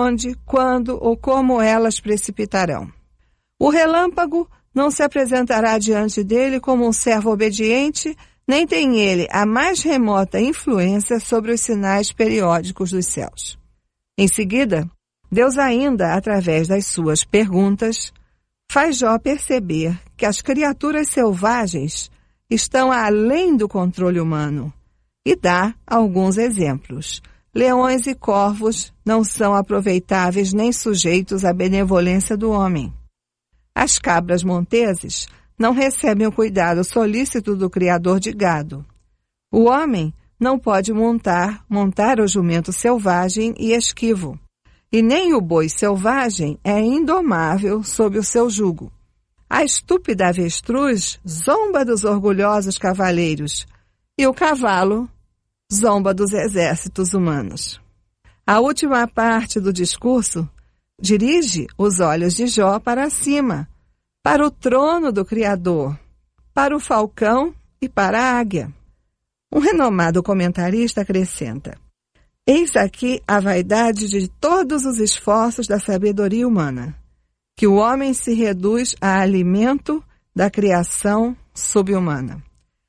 onde, quando ou como elas precipitarão. O relâmpago não se apresentará diante dele como um servo obediente, nem tem ele a mais remota influência sobre os sinais periódicos dos céus. Em seguida, Deus ainda, através das suas perguntas, faz Jó perceber que as criaturas selvagens estão além do controle humano e dá alguns exemplos. Leões e corvos não são aproveitáveis nem sujeitos à benevolência do homem. As cabras monteses não recebem o cuidado solícito do criador de gado. O homem não pode montar o jumento selvagem e esquivo, e nem o boi selvagem é indomável sob o seu jugo. A estúpida avestruz zomba dos orgulhosos cavaleiros, e o cavalo zomba dos exércitos humanos. A última parte do discurso dirige os olhos de Jó para cima, para o trono do Criador, para o falcão e para a águia. Um renomado comentarista acrescenta: eis aqui a vaidade de todos os esforços da sabedoria humana, que o homem se reduz a alimento da criação subhumana.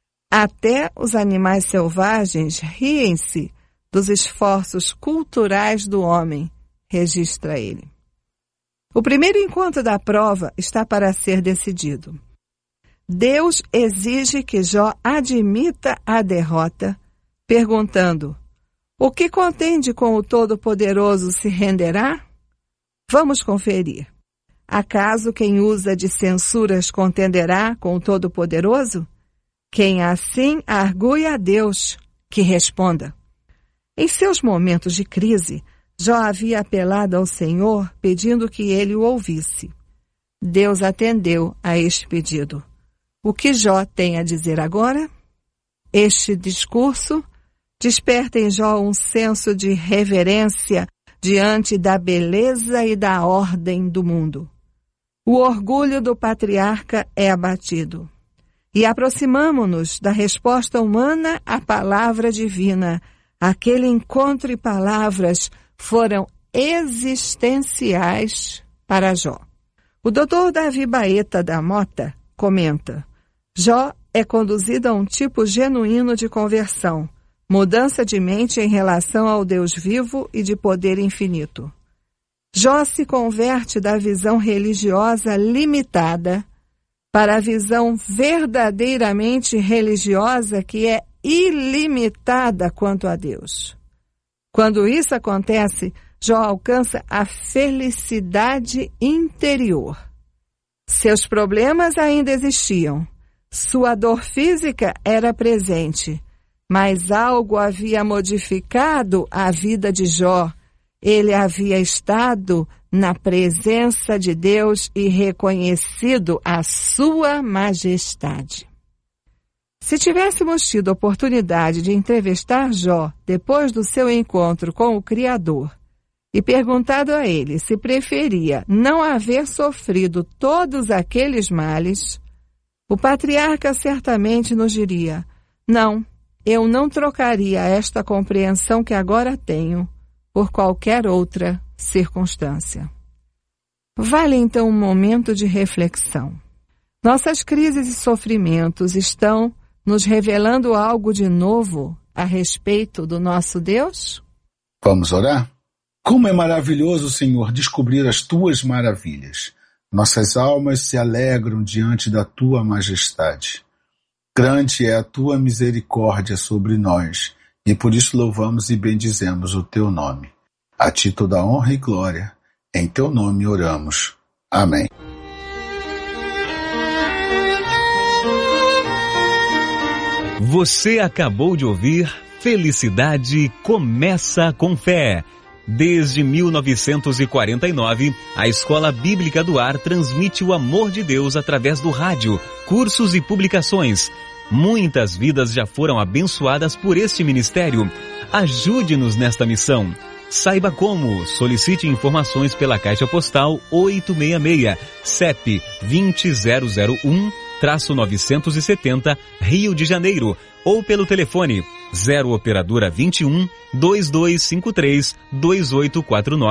Até os animais selvagens riem-se dos esforços culturais do homem, registra ele. O primeiro encontro da prova está para ser decidido. Deus exige que Jó admita a derrota, perguntando: o que contende com o Todo-Poderoso se renderá? Vamos conferir. Acaso quem usa de censuras contenderá com o Todo-Poderoso? Quem assim argue a Deus, que responda. Em seus momentos de crise, Jó havia apelado ao Senhor pedindo que ele o ouvisse. Deus atendeu a este pedido. O que Jó tem a dizer agora? Este discurso desperta em Jó um senso de reverência diante da beleza e da ordem do mundo. O orgulho do patriarca é abatido. E aproximamo-nos da resposta humana à palavra divina. Aquele encontro e palavras foram existenciais para Jó. O Dr. Davi Baeta da Mota comenta: Jó é conduzido a um tipo genuíno de conversão, mudança de mente em relação ao Deus vivo e de poder infinito. Jó se converte da visão religiosa limitada para a visão verdadeiramente religiosa que é ilimitada quanto a Deus. Quando isso acontece, Jó alcança a felicidade interior. Seus problemas ainda existiam. Sua dor física era presente, mas algo havia modificado a vida de Jó. Ele havia estado na presença de Deus e reconhecido a sua majestade. Se tivéssemos tido a oportunidade de entrevistar Jó depois do seu encontro com o Criador e perguntado a ele se preferia não haver sofrido todos aqueles males, o patriarca certamente nos diria: não, eu não trocaria esta compreensão que agora tenho por qualquer outra circunstância. Vale então um momento de reflexão. Nossas crises e sofrimentos estão nos revelando algo de novo a respeito do nosso Deus? Vamos orar? Como é maravilhoso, Senhor, descobrir as tuas maravilhas. Nossas almas se alegram diante da tua majestade. Grande é a tua misericórdia sobre nós, e por isso louvamos e bendizemos o teu nome. A ti toda honra e glória, em teu nome oramos. Amém. Você acabou de ouvir Felicidade Começa com Fé. Desde 1949, a Escola Bíblica do Ar transmite o amor de Deus através do rádio, cursos e publicações. Muitas vidas já foram abençoadas por este ministério. Ajude-nos nesta missão. Saiba como. Solicite informações pela Caixa Postal 866, CEP 20001-970, Rio de Janeiro, ou pelo telefone 0 operadora 21 2253 2849.